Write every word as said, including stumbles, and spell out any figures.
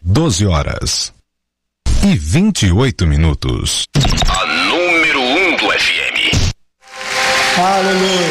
doze horas e vinte e oito minutos. A número um do F M. Aleluia.